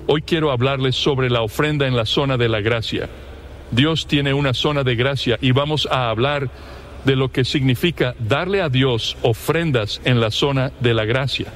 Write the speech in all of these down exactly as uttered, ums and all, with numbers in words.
Hoy quiero hablarles sobre la ofrenda en la zona de la gracia. Dios tiene una zona de gracia y vamos a hablar de lo que significa darle a Dios ofrendas en la zona de la gracia.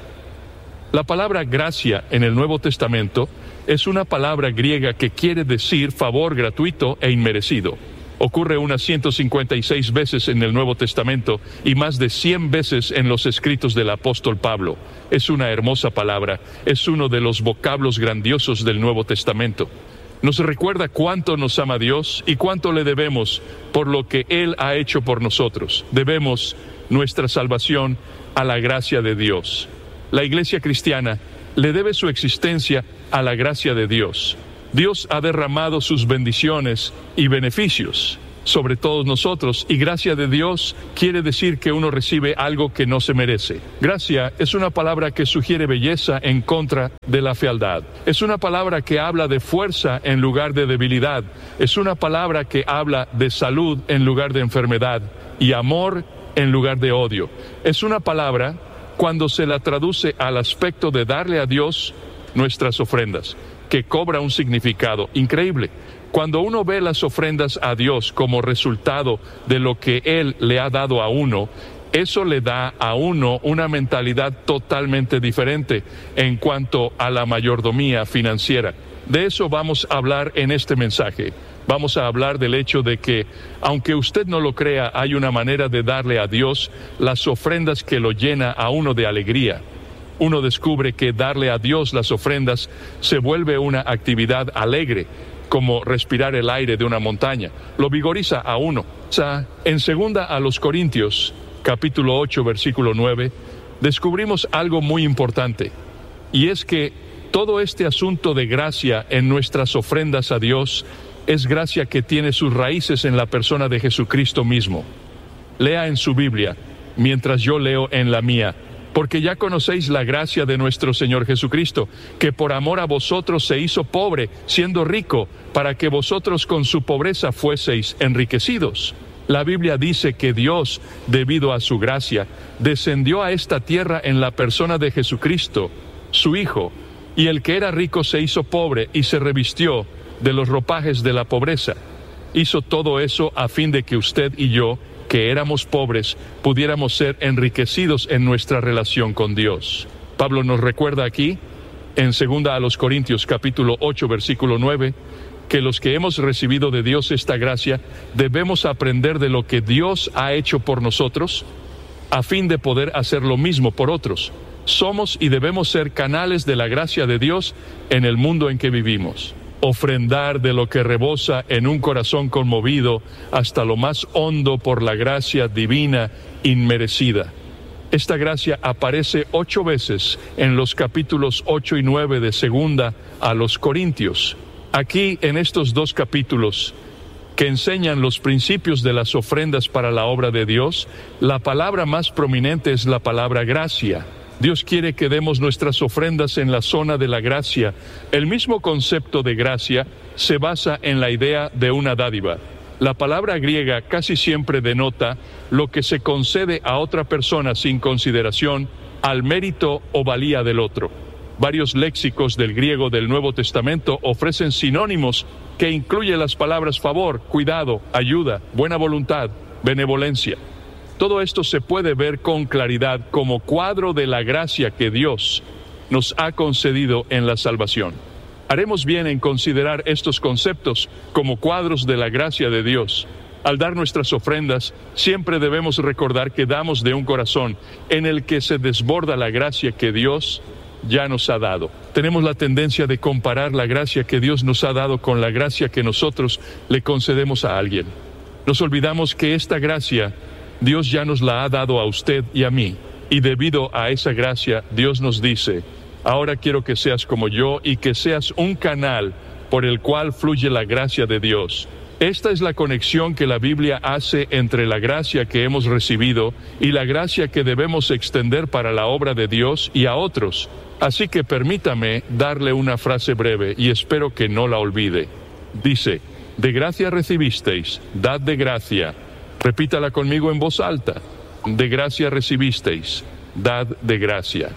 La palabra gracia en el Nuevo Testamento es una palabra griega que quiere decir favor gratuito e inmerecido. Ocurre unas ciento cincuenta y seis veces en el Nuevo Testamento y más de cien veces en los escritos del apóstol Pablo. Es una hermosa palabra, es uno de los vocablos grandiosos del Nuevo Testamento. Nos recuerda cuánto nos ama Dios y cuánto le debemos por lo que Él ha hecho por nosotros. Debemos nuestra salvación a la gracia de Dios. La iglesia cristiana le debe su existencia a la gracia de Dios. Dios ha derramado sus bendiciones y beneficios sobre todos nosotros, y gracia de Dios quiere decir que uno recibe algo que no se merece. Gracia es una palabra que sugiere belleza en contra de la fealdad. Es una palabra que habla de fuerza en lugar de debilidad. Es una palabra que habla de salud en lugar de enfermedad y amor en lugar de odio. Es una palabra cuando se la traduce al aspecto de darle a Dios nuestras ofrendas, que cobra un significado increíble. Cuando uno ve las ofrendas a Dios como resultado de lo que Él le ha dado a uno, eso le da a uno una mentalidad totalmente diferente en cuanto a la mayordomía financiera. De eso vamos a hablar en este mensaje. Vamos a hablar del hecho de que, aunque usted no lo crea, hay una manera de darle a Dios las ofrendas que lo llena a uno de alegría. Uno descubre que darle a Dios las ofrendas se vuelve una actividad alegre, como respirar el aire de una montaña. Lo vigoriza a uno. O sea, en segunda a los Corintios, capítulo ocho, versículo nueve, descubrimos algo muy importante, y es que todo este asunto de gracia en nuestras ofrendas a Dios es gracia que tiene sus raíces en la persona de Jesucristo mismo. Lea en su Biblia, mientras yo leo en la mía. Porque ya conocéis la gracia de nuestro Señor Jesucristo, que por amor a vosotros se hizo pobre, siendo rico, para que vosotros con su pobreza fueseis enriquecidos. La Biblia dice que Dios, debido a su gracia, descendió a esta tierra en la persona de Jesucristo, su Hijo, y el que era rico se hizo pobre y se revistió de los ropajes de la pobreza. Hizo todo eso a fin de que usted y yo, que éramos pobres, pudiéramos ser enriquecidos en nuestra relación con Dios. Pablo nos recuerda aquí, en segunda a los Corintios, capítulo ocho, versículo nueve, que los que hemos recibido de Dios esta gracia, debemos aprender de lo que Dios ha hecho por nosotros, a fin de poder hacer lo mismo por otros. Somos y debemos ser canales de la gracia de Dios en el mundo en que vivimos. Ofrendar de lo que rebosa en un corazón conmovido hasta lo más hondo por la gracia divina inmerecida. Esta gracia aparece ocho veces en los capítulos ocho y nueve de segunda a los Corintios. Aquí, en estos dos capítulos que enseñan los principios de las ofrendas para la obra de Dios, la palabra más prominente es la palabra gracia. Dios quiere que demos nuestras ofrendas en la zona de la gracia. El mismo concepto de gracia se basa en la idea de una dádiva. La palabra griega casi siempre denota lo que se concede a otra persona sin consideración al mérito o valía del otro. Varios léxicos del griego del Nuevo Testamento ofrecen sinónimos que incluyen las palabras favor, cuidado, ayuda, buena voluntad, benevolencia. Todo esto se puede ver con claridad como cuadro de la gracia que Dios nos ha concedido en la salvación. Haremos bien en considerar estos conceptos como cuadros de la gracia de Dios. Al dar nuestras ofrendas, siempre debemos recordar que damos de un corazón en el que se desborda la gracia que Dios ya nos ha dado. Tenemos la tendencia de comparar la gracia que Dios nos ha dado con la gracia que nosotros le concedemos a alguien. Nos olvidamos que esta gracia Dios ya nos la ha dado a usted y a mí, y debido a esa gracia, Dios nos dice, ahora quiero que seas como yo y que seas un canal por el cual fluye la gracia de Dios. Esta es la conexión que la Biblia hace entre la gracia que hemos recibido y la gracia que debemos extender para la obra de Dios y a otros. Así que permítame darle una frase breve y espero que no la olvide. Dice, de gracia recibisteis, dad de gracia. Repítala conmigo en voz alta. De gracia recibisteis, dad de gracia.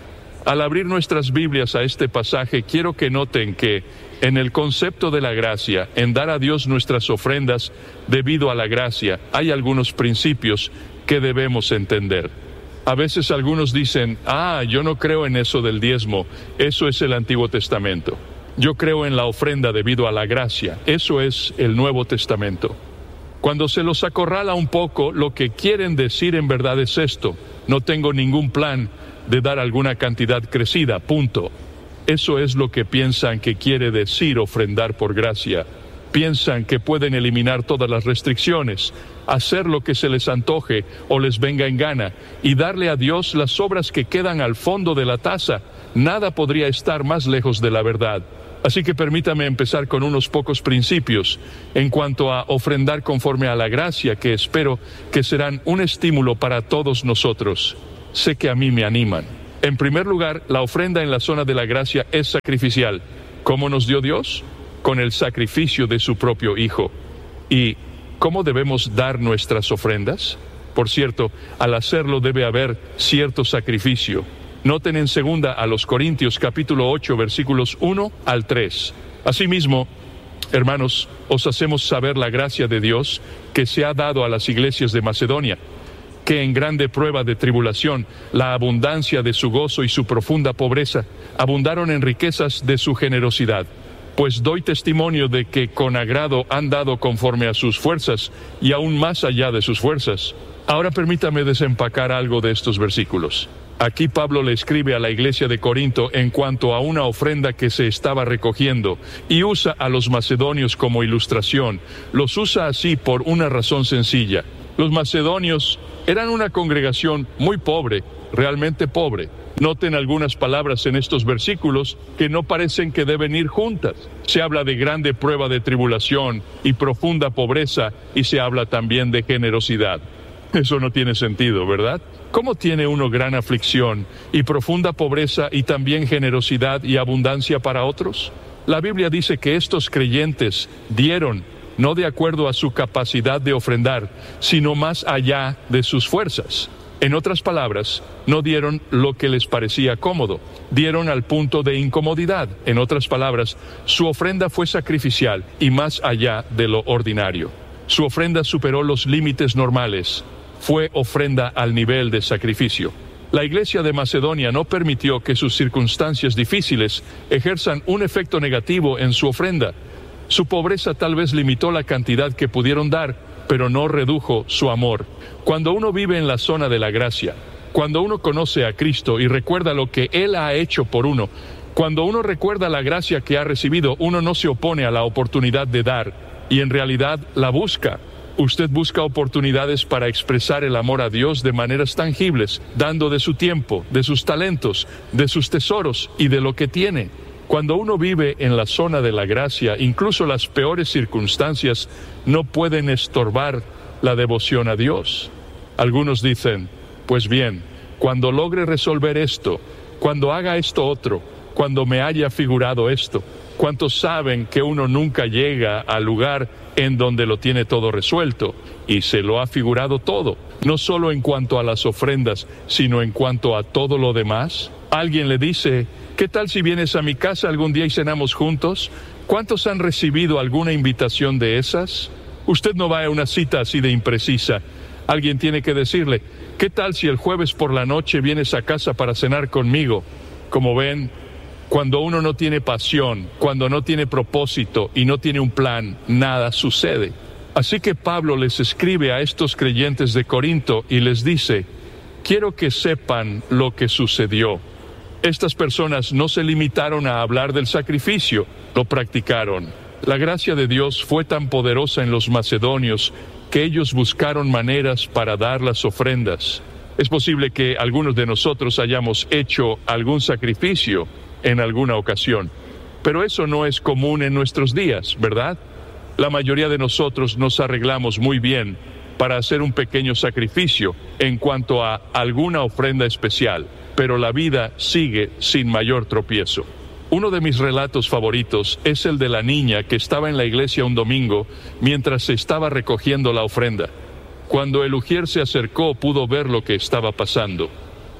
Al abrir nuestras Biblias a este pasaje, quiero que noten que en el concepto de la gracia, en dar a Dios nuestras ofrendas debido a la gracia, hay algunos principios que debemos entender. A veces algunos dicen, ah, yo no creo en eso del diezmo, eso es el Antiguo Testamento. Yo creo en la ofrenda debido a la gracia, eso es el Nuevo Testamento. Cuando se los acorrala un poco, lo que quieren decir en verdad es esto: no tengo ningún plan de dar alguna cantidad crecida, punto. Eso es lo que piensan que quiere decir ofrendar por gracia. Piensan que pueden eliminar todas las restricciones, hacer lo que se les antoje o les venga en gana y darle a Dios las obras que quedan al fondo de la taza. Nada podría estar más lejos de la verdad. Así que permítame empezar con unos pocos principios en cuanto a ofrendar conforme a la gracia, que espero que serán un estímulo para todos nosotros. Sé que a mí me animan. En primer lugar, la ofrenda en la zona de la gracia es sacrificial. ¿Cómo nos dio Dios? Con el sacrificio de su propio Hijo. ¿Y cómo debemos dar nuestras ofrendas? Por cierto, al hacerlo debe haber cierto sacrificio. Noten en segunda a los Corintios capítulo ocho versículos uno al tres. Asimismo, hermanos, os hacemos saber la gracia de Dios que se ha dado a las iglesias de Macedonia, que en grande prueba de tribulación, la abundancia de su gozo y su profunda pobreza abundaron en riquezas de su generosidad. Pues doy testimonio de que con agrado han dado conforme a sus fuerzas y aún más allá de sus fuerzas. Ahora permítame desempacar algo de estos versículos. Aquí Pablo le escribe a la iglesia de Corinto en cuanto a una ofrenda que se estaba recogiendo y usa a los macedonios como ilustración. Los usa así por una razón sencilla. Los macedonios eran una congregación muy pobre, realmente pobre. Noten algunas palabras en estos versículos que no parecen que deben ir juntas. Se habla de grande prueba de tribulación y profunda pobreza, y se habla también de generosidad. Eso no tiene sentido, ¿verdad? ¿Cómo tiene uno gran aflicción y profunda pobreza y también generosidad y abundancia para otros? La Biblia dice que estos creyentes dieron, no de acuerdo a su capacidad de ofrendar, sino más allá de sus fuerzas. En otras palabras, no dieron lo que les parecía cómodo, dieron al punto de incomodidad. En otras palabras, su ofrenda fue sacrificial y más allá de lo ordinario. Su ofrenda superó los límites normales. Fue ofrenda al nivel de sacrificio. La iglesia de Macedonia no permitió que sus circunstancias difíciles ejerzan un efecto negativo en su ofrenda. Su pobreza tal vez limitó la cantidad que pudieron dar, pero no redujo su amor. Cuando uno vive en la zona de la gracia, cuando uno conoce a Cristo y recuerda lo que Él ha hecho por uno, cuando uno recuerda la gracia que ha recibido, uno no se opone a la oportunidad de dar, y en realidad la busca. Usted busca oportunidades para expresar el amor a Dios de maneras tangibles, dando de su tiempo, de sus talentos, de sus tesoros y de lo que tiene. Cuando uno vive en la zona de la gracia, incluso las peores circunstancias no pueden estorbar la devoción a Dios. Algunos dicen, pues bien, cuando logre resolver esto, cuando haga esto otro, cuando me haya figurado esto. ¿Cuántos saben que uno nunca llega al lugar en donde lo tiene todo resuelto y se lo ha figurado todo? No solo en cuanto a las ofrendas, sino en cuanto a todo lo demás. Alguien le dice, ¿qué tal si vienes a mi casa algún día y cenamos juntos? ¿Cuántos han recibido alguna invitación de esas? Usted no va a una cita así de imprecisa. Alguien tiene que decirle, ¿qué tal si el jueves por la noche vienes a casa para cenar conmigo? Como ven, cuando uno no tiene pasión, cuando no tiene propósito y no tiene un plan, nada sucede. Así que Pablo les escribe a estos creyentes de Corinto y les dice, quiero que sepan lo que sucedió. Estas personas no se limitaron a hablar del sacrificio, lo practicaron. La gracia de Dios fue tan poderosa en los macedonios que ellos buscaron maneras para dar las ofrendas. Es posible que algunos de nosotros hayamos hecho algún sacrificio en alguna ocasión, pero eso no es común en nuestros días, ¿verdad? La mayoría de nosotros nos arreglamos muy bien para hacer un pequeño sacrificio en cuanto a alguna ofrenda especial, pero la vida sigue sin mayor tropiezo. Uno de mis relatos favoritos es el de la niña que estaba en la iglesia un domingo mientras se estaba recogiendo la ofrenda. Cuando el ujier se acercó, pudo ver lo que estaba pasando.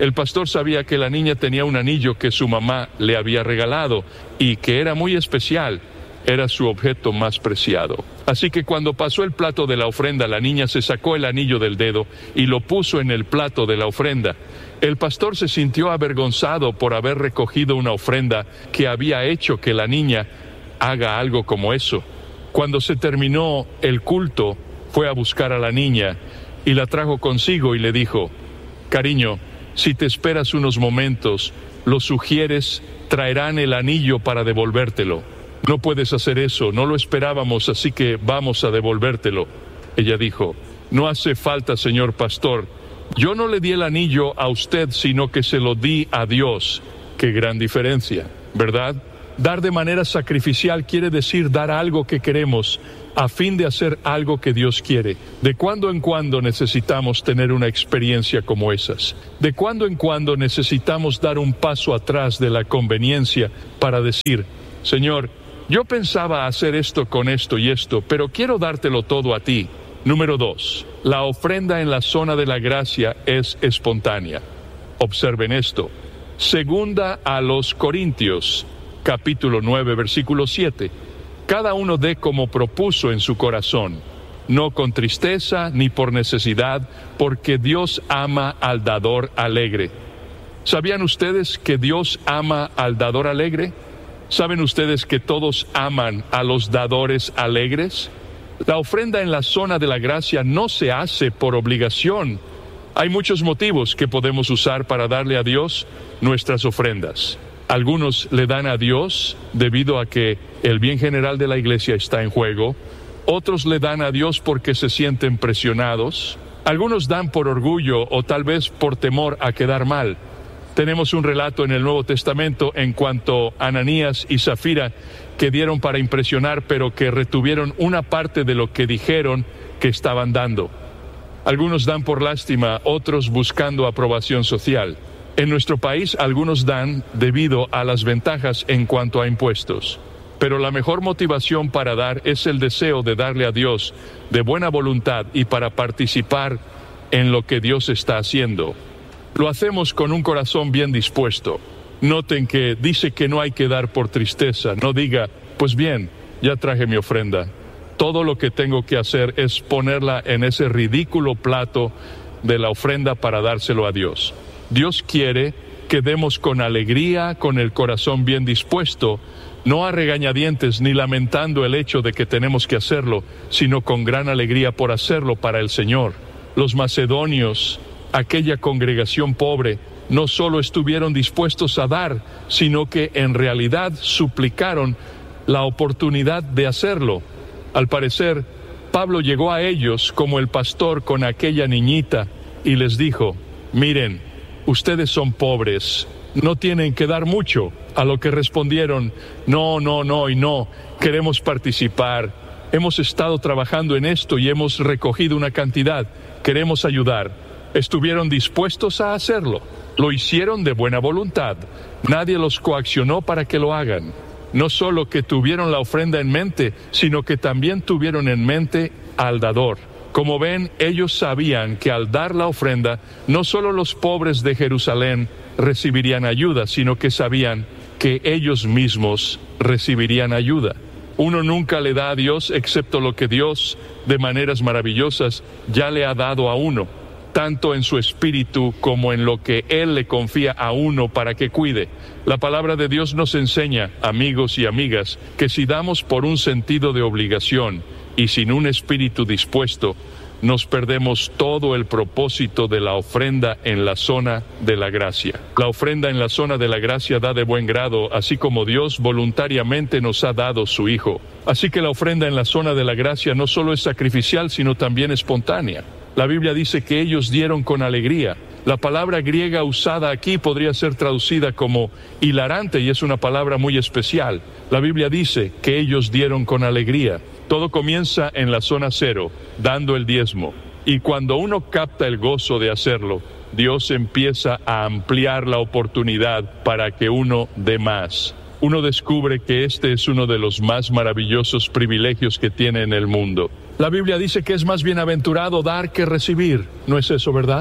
El pastor sabía que la niña tenía un anillo que su mamá le había regalado y que era muy especial. Era su objeto más preciado. Así que cuando pasó el plato de la ofrenda, la niña se sacó el anillo del dedo y lo puso en el plato de la ofrenda. El pastor se sintió avergonzado por haber recogido una ofrenda que había hecho que la niña haga algo como eso. Cuando se terminó el culto, fue a buscar a la niña y la trajo consigo y le dijo: cariño, si te esperas unos momentos, los sugieres traerán el anillo para devolvértelo. No puedes hacer eso, no lo esperábamos, así que vamos a devolvértelo. Ella dijo: no hace falta, señor pastor. Yo no le di el anillo a usted, sino que se lo di a Dios. Qué gran diferencia, ¿verdad? Dar de manera sacrificial quiere decir dar algo que queremos a fin de hacer algo que Dios quiere. De cuando en cuando necesitamos tener una experiencia como esas. De cuando en cuando necesitamos dar un paso atrás de la conveniencia para decir: Señor, yo pensaba hacer esto con esto y esto, pero quiero dártelo todo a ti. Número dos, la ofrenda en la zona de la gracia es espontánea. Observen esto. Segunda a los Corintios, capítulo nueve, versículo siete. Cada uno dé como propuso en su corazón, no con tristeza ni por necesidad, porque Dios ama al dador alegre. ¿Sabían ustedes que Dios ama al dador alegre? ¿Saben ustedes que todos aman a los dadores alegres? La ofrenda en la zona de la gracia no se hace por obligación. Hay muchos motivos que podemos usar para darle a Dios nuestras ofrendas. Algunos le dan a Dios debido a que el bien general de la iglesia está en juego. Otros le dan a Dios porque se sienten presionados. Algunos dan por orgullo o tal vez por temor a quedar mal. Tenemos un relato en el Nuevo Testamento en cuanto a Ananías y Zafira, que dieron para impresionar, pero que retuvieron una parte de lo que dijeron que estaban dando. Algunos dan por lástima, otros buscando aprobación social. En nuestro país, algunos dan debido a las ventajas en cuanto a impuestos. Pero la mejor motivación para dar es el deseo de darle a Dios de buena voluntad y para participar en lo que Dios está haciendo. Lo hacemos con un corazón bien dispuesto. Noten que dice que no hay que dar por tristeza. No diga: pues bien, ya traje mi ofrenda. Todo lo que tengo que hacer es ponerla en ese ridículo plato de la ofrenda para dárselo a Dios. Dios quiere que demos con alegría, con el corazón bien dispuesto, no a regañadientes ni lamentando el hecho de que tenemos que hacerlo, sino con gran alegría por hacerlo para el Señor. Los macedonios, aquella congregación pobre, no solo estuvieron dispuestos a dar, sino que en realidad suplicaron la oportunidad de hacerlo. Al parecer, Pablo llegó a ellos como el pastor con aquella niñita y les dijo: miren, ustedes son pobres, no tienen que dar mucho. A lo que respondieron: no, no, no y no, queremos participar. Hemos estado trabajando en esto y hemos recogido una cantidad, queremos ayudar. Estuvieron dispuestos a hacerlo, lo hicieron de buena voluntad, nadie los coaccionó para que lo hagan. No solo que tuvieron la ofrenda en mente, sino que también tuvieron en mente al dador. Como ven, ellos sabían que al dar la ofrenda, no solo los pobres de Jerusalén recibirían ayuda, sino que sabían que ellos mismos recibirían ayuda. Uno nunca le da a Dios excepto lo que Dios, de maneras maravillosas, ya le ha dado a uno, tanto en su espíritu como en lo que Él le confía a uno para que cuide. La palabra de Dios nos enseña, amigos y amigas, que si damos por un sentido de obligación y sin un espíritu dispuesto, nos perdemos todo el propósito de la ofrenda en la zona de la gracia. La ofrenda en la zona de la gracia da de buen grado, así como Dios voluntariamente nos ha dado su Hijo. Así que la ofrenda en la zona de la gracia no solo es sacrificial, sino también espontánea. La Biblia dice que ellos dieron con alegría. La palabra griega usada aquí podría ser traducida como hilarante y es una palabra muy especial. La Biblia dice que ellos dieron con alegría. Todo comienza en la zona cero, dando el diezmo. Y cuando uno capta el gozo de hacerlo, Dios empieza a ampliar la oportunidad para que uno dé más. Uno descubre que este es uno de los más maravillosos privilegios que tiene en el mundo. La Biblia dice que es más bienaventurado dar que recibir. ¿No es eso, verdad?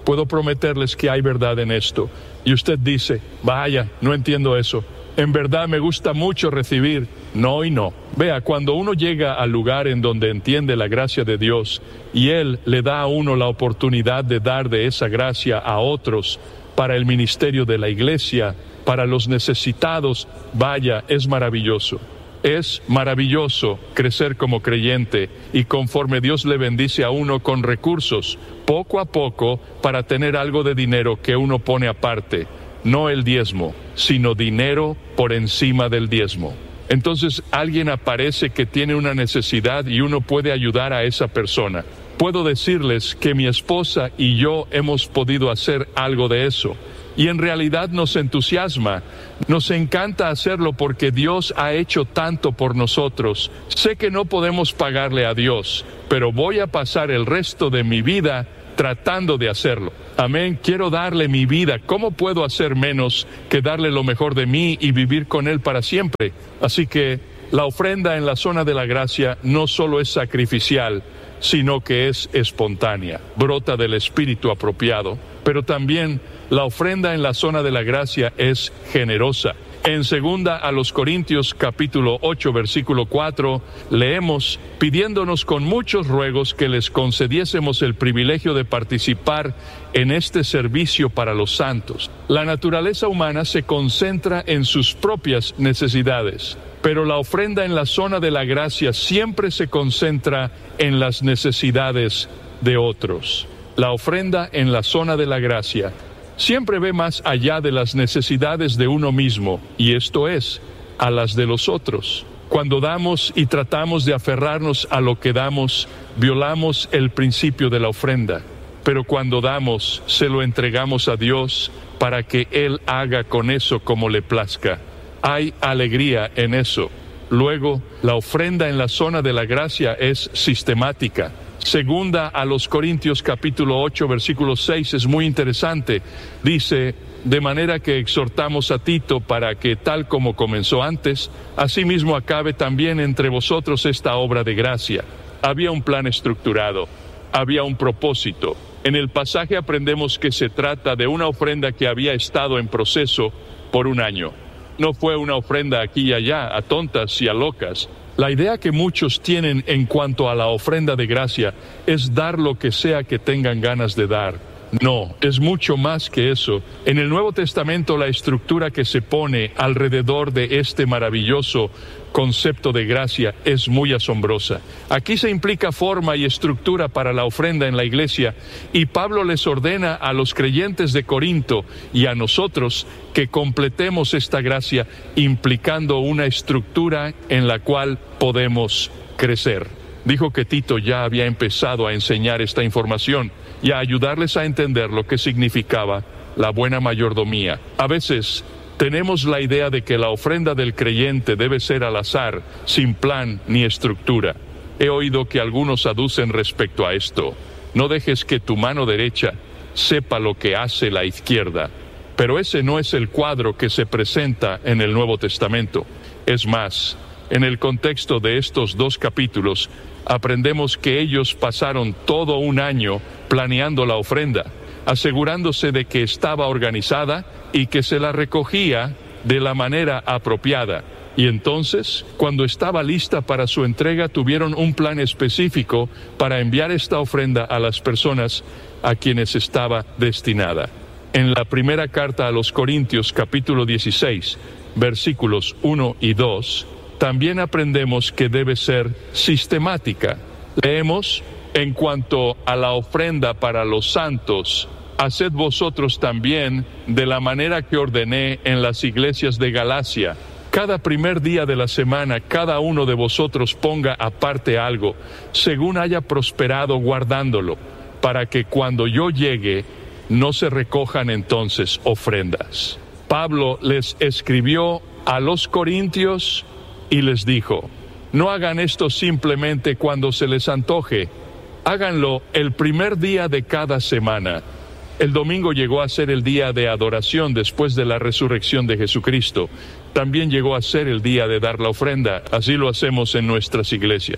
puedo prometerles que hay verdad en esto. Y usted dice, vaya, no entiendo eso. En verdad me gusta mucho recibir. No y no. Vea, cuando uno llega al lugar en donde entiende la gracia de Dios y Él le da a uno la oportunidad de dar de esa gracia a otros para el ministerio de la iglesia, para los necesitados, vaya, es maravilloso. Es maravilloso crecer como creyente y conforme Dios le bendice a uno con recursos, poco a poco, para tener algo de dinero que uno pone aparte, no el diezmo, sino dinero por encima del diezmo. Entonces alguien aparece que tiene una necesidad y uno puede ayudar a esa persona. Puedo decirles que mi esposa y yo hemos podido hacer algo de eso. Y en realidad nos entusiasma, nos encanta hacerlo porque Dios ha hecho tanto por nosotros. Sé que no podemos pagarle a Dios, pero voy a pasar el resto de mi vida tratando de hacerlo. Amén, quiero darle mi vida. ¿Cómo puedo hacer menos que darle lo mejor de mí y vivir con Él para siempre? Así que la ofrenda en la zona de la gracia no solo es sacrificial, sino que es espontánea, brota del espíritu apropiado, pero también la ofrenda en la zona de la gracia es generosa. En segunda a los Corintios capítulo ocho versículo cuatro leemos, pidiéndonos con muchos ruegos que les concediésemos el privilegio de participar en este servicio para los santos. La naturaleza humana se concentra en sus propias necesidades, pero la ofrenda en la zona de la gracia siempre se concentra en las necesidades de otros. La ofrenda en la zona de la gracia siempre ve más allá de las necesidades de uno mismo, y esto es, a las de los otros. Cuando damos y tratamos de aferrarnos a lo que damos, violamos el principio de la ofrenda. Pero cuando damos, se lo entregamos a Dios para que Él haga con eso como le plazca. Hay alegría en eso. Luego, la ofrenda en la zona de la gracia es sistemática. Segunda a los Corintios capítulo ocho versículo seis es muy interesante. Dice, de manera que exhortamos a Tito para que tal como comenzó antes, asimismo acabe también entre vosotros esta obra de gracia. Había un plan estructurado, había un propósito. En el pasaje aprendemos que se trata de una ofrenda que había estado en proceso por un año. No fue una ofrenda aquí y allá, a tontas y a locas. La idea que muchos tienen en cuanto a la ofrenda de gracia es dar lo que sea que tengan ganas de dar. No, es mucho más que eso. En el Nuevo Testamento la estructura que se pone alrededor de este maravilloso concepto de gracia es muy asombrosa. Aquí se implica forma y estructura para la ofrenda en la iglesia, y Pablo les ordena a los creyentes de Corinto y a nosotros que completemos esta gracia implicando una estructura en la cual podemos crecer. Dijo que Tito ya había empezado a enseñar esta información y a ayudarles a entender lo que significaba la buena mayordomía. A veces tenemos la idea de que la ofrenda del creyente debe ser al azar, sin plan ni estructura. He oído que algunos aducen respecto a esto. No dejes que tu mano derecha sepa lo que hace la izquierda. Pero ese no es el cuadro que se presenta en el Nuevo Testamento. Es más, en el contexto de estos dos capítulos, aprendemos que ellos pasaron todo un año planeando la ofrenda, asegurándose de que estaba organizada y que se la recogía de la manera apropiada. Y entonces, cuando estaba lista para su entrega, tuvieron un plan específico para enviar esta ofrenda a las personas a quienes estaba destinada. En la primera carta a los Corintios, capítulo dieciséis, versículos uno y dos, también aprendemos que debe ser sistemática. Leemos, en cuanto a la ofrenda para los santos, haced vosotros también de la manera que ordené en las iglesias de Galacia. Cada primer día de la semana, cada uno de vosotros ponga aparte algo, según haya prosperado guardándolo, para que cuando yo llegue, no se recojan entonces ofrendas. Pablo les escribió a los corintios y les dijo, no hagan esto simplemente cuando se les antoje, háganlo el primer día de cada semana. El domingo llegó a ser el día de adoración después de la resurrección de Jesucristo. También llegó a ser el día de dar la ofrenda. Así lo hacemos en nuestras iglesias.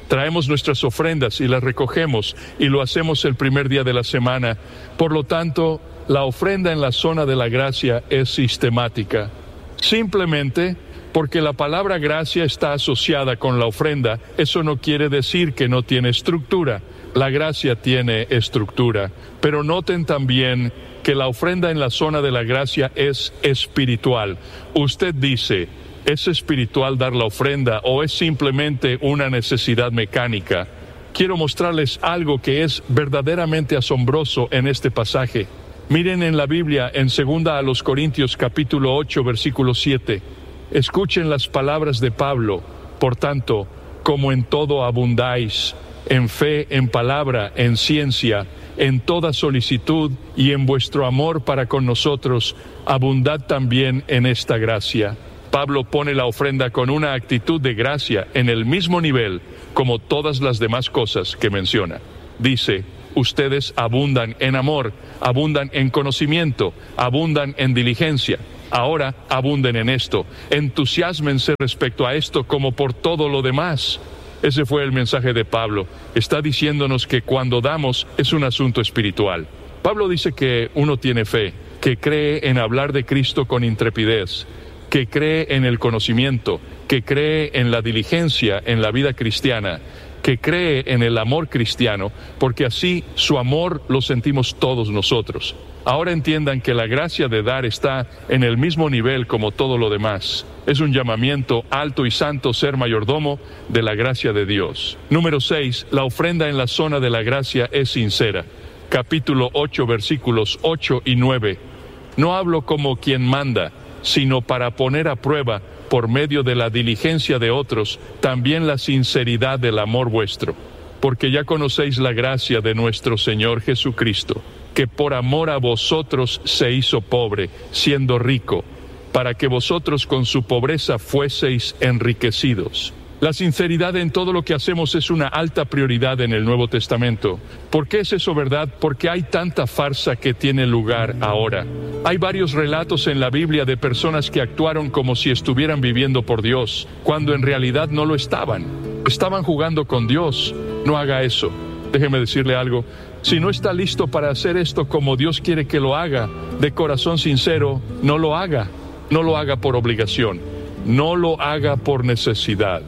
Traemos nuestras ofrendas y las recogemos y lo hacemos el primer día de la semana. Por lo tanto, la ofrenda en la zona de la gracia es sistemática. Simplemente porque la palabra gracia está asociada con la ofrenda, eso no quiere decir que no tiene estructura. La gracia tiene estructura. Pero noten también que la ofrenda en la zona de la gracia es espiritual. Usted dice, ¿es espiritual dar la ofrenda o es simplemente una necesidad mecánica? Quiero mostrarles algo que es verdaderamente asombroso en este pasaje. Miren en la Biblia, en segunda a los Corintios capítulo ocho, versículo siete. Escuchen las palabras de Pablo. Por tanto, como en todo abundáis, en fe, en palabra, en ciencia, en toda solicitud y en vuestro amor para con nosotros, abundad también en esta gracia. Pablo pone la ofrenda con una actitud de gracia en el mismo nivel como todas las demás cosas que menciona. Dice, ustedes abundan en amor, abundan en conocimiento, abundan en diligencia. Ahora abunden en esto, entusiásmense respecto a esto como por todo lo demás. Ese fue el mensaje de Pablo. Está diciéndonos que cuando damos es un asunto espiritual. Pablo dice que uno tiene fe, que cree en hablar de Cristo con intrepidez, que cree en el conocimiento, que cree en la diligencia en la vida cristiana, que cree en el amor cristiano, porque así su amor lo sentimos todos nosotros. Ahora entiendan que la gracia de dar está en el mismo nivel como todo lo demás. Es un llamamiento alto y santo ser mayordomo de la gracia de Dios. Número seis, la ofrenda en la zona de la gracia es sincera. Capítulo ocho, versículos ocho y nueve. No hablo como quien manda, sino para poner a prueba, por medio de la diligencia de otros, también la sinceridad del amor vuestro. Porque ya conocéis la gracia de nuestro Señor Jesucristo, que por amor a vosotros se hizo pobre, siendo rico, para que vosotros con su pobreza fueseis enriquecidos. La sinceridad en todo lo que hacemos es una alta prioridad en el Nuevo Testamento. ¿Por qué es eso verdad? Porque hay tanta farsa que tiene lugar ahora. Hay varios relatos en la Biblia de personas que actuaron como si estuvieran viviendo por Dios, cuando en realidad no lo estaban. Estaban jugando con Dios. No haga eso. Déjeme decirle algo. Si no está listo para hacer esto como Dios quiere que lo haga, de corazón sincero, no lo haga. No lo haga por obligación. No lo haga por necesidad.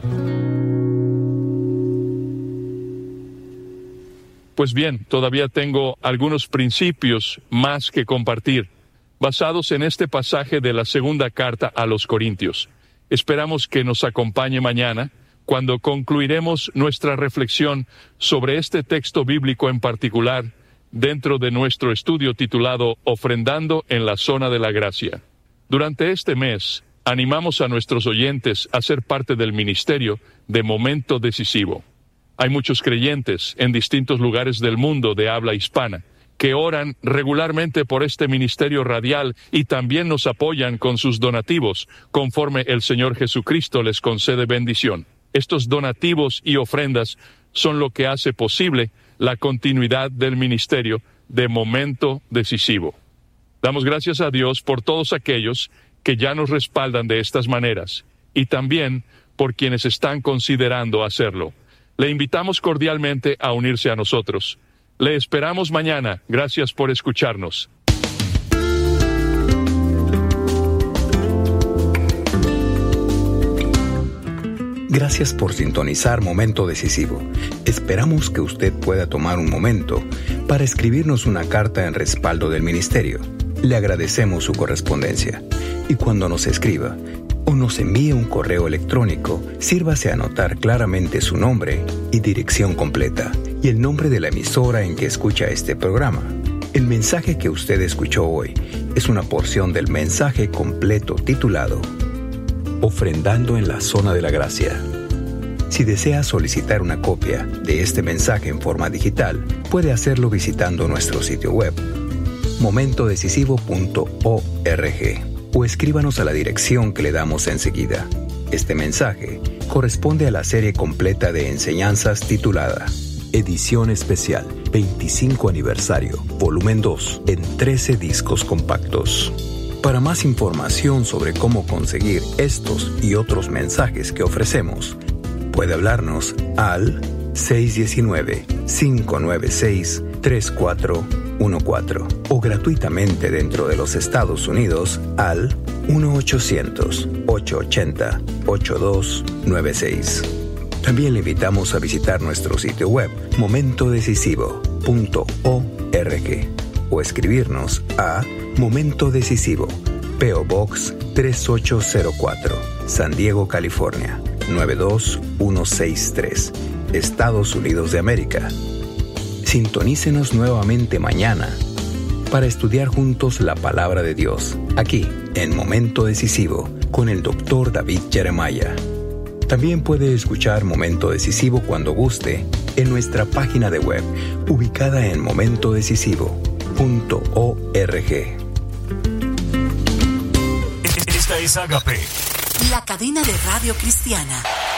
Pues bien, todavía tengo algunos principios más que compartir, basados en este pasaje de la segunda carta a los Corintios. Esperamos que nos acompañe mañana, cuando concluiremos nuestra reflexión sobre este texto bíblico en particular, dentro de nuestro estudio titulado Ofrendando en la zona de la gracia. Durante este mes, animamos a nuestros oyentes a ser parte del ministerio de Momento Decisivo. Hay muchos creyentes en distintos lugares del mundo de habla hispana que oran regularmente por este ministerio radial y también nos apoyan con sus donativos, conforme el Señor Jesucristo les concede bendición. Estos donativos y ofrendas son lo que hace posible la continuidad del ministerio de Momento Decisivo. Damos gracias a Dios por todos aquellos que ya nos respaldan de estas maneras, y también por quienes están considerando hacerlo. Le invitamos cordialmente a unirse a nosotros. Le esperamos mañana. Gracias por escucharnos. Gracias por sintonizar Momento Decisivo. Esperamos que usted pueda tomar un momento para escribirnos una carta en respaldo del ministerio. Le agradecemos su correspondencia. Y cuando nos escriba o nos envíe un correo electrónico, sírvase a anotar claramente su nombre y dirección completa y el nombre de la emisora en que escucha este programa. El mensaje que usted escuchó hoy es una porción del mensaje completo titulado Ofrendando en la zona de la gracia. Si desea solicitar una copia de este mensaje en forma digital, puede hacerlo visitando nuestro sitio web momento decisivo punto org o escríbanos a la dirección que le damos enseguida. Este mensaje corresponde a la serie completa de enseñanzas titulada Edición Especial veinticinco Aniversario, Volumen dos, en trece discos compactos. Para más información sobre cómo conseguir estos y otros mensajes que ofrecemos, Puede hablarnos al seis uno nueve, cinco nueve seis, tres cuatro uno cuatro o gratuitamente dentro de los Estados Unidos al uno ochocientos, ochocientos ochenta, ochenta y dos noventa y seis. También le invitamos a visitar nuestro sitio web momento decisivo punto org o escribirnos a Momento Decisivo, P O Box tres ocho cero cuatro, San Diego, California nueve dos uno seis tres, Estados Unidos de América. Sintonícenos nuevamente mañana para estudiar juntos la palabra de Dios, aquí en Momento Decisivo con el doctor David Jeremiah. También puede escuchar Momento Decisivo cuando guste en nuestra página de web, ubicada en momento decisivo punto org. Esta es Agape, la cadena de radio cristiana.